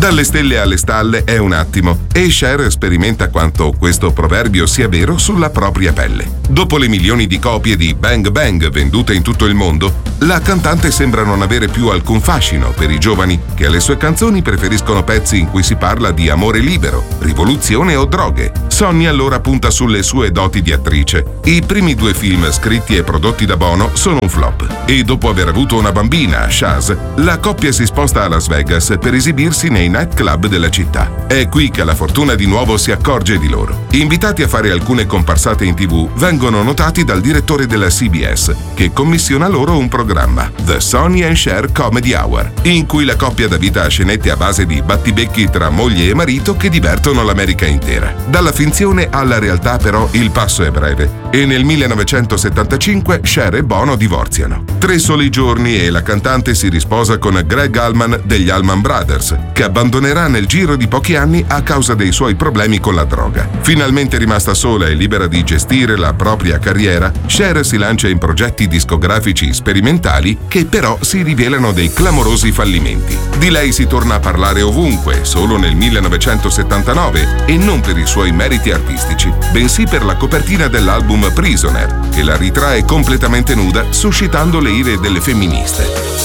Dalle stelle alle stalle è un attimo e Cher sperimenta quanto questo proverbio sia vero sulla propria pelle. Dopo le milioni di copie di Bang Bang vendute in tutto il mondo, la cantante sembra non avere più alcun fascino per i giovani che alle sue canzoni preferiscono pezzi in cui si parla di amore libero, rivoluzione o droghe. Sonny allora punta sulle sue doti di attrice. I primi 2 film scritti e prodotti da Bono sono un flop e dopo aver avuto una bambina, Shaz, la coppia si sposta a Las Vegas per esibirsi nei nightclub della città. È qui che la fortuna di nuovo si accorge di loro. Invitati a fare alcune comparsate in TV, vengono notati dal direttore della CBS, che commissiona loro un programma, The Sonny and Cher Comedy Hour, in cui la coppia dà vita a scenette a base di battibecchi tra moglie e marito che divertono l'America intera. Dalla finzione alla realtà però il passo è breve e nel 1975 Cher e Bono divorziano. 3 soli giorni e la cantante si risposa con Greg Allman degli Allman Brothers, che abbandonerà nel giro di pochi anni a causa dei suoi problemi con la droga. Finalmente rimasta sola e libera di gestire la propria carriera, Cher si lancia in progetti discografici sperimentali che però si rivelano dei clamorosi fallimenti. Di lei si torna a parlare ovunque, solo nel 1979, e non per i suoi meriti artistici, bensì per la copertina dell'album Prisoner, che la ritrae completamente nuda, suscitando le ire delle femministe.